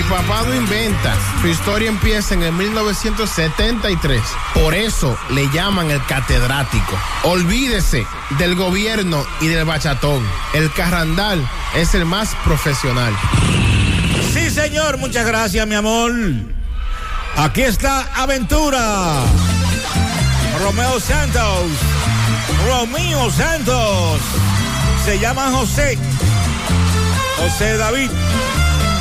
papá no inventa. Su historia empieza en el 1973. Por eso le llaman el catedrático. Olvídese del gobierno y del bachatón. El carrandal es el más profesional. Sí, señor. Muchas gracias, mi amor. Aquí está Aventura. Romeo Santos. Se llama José David.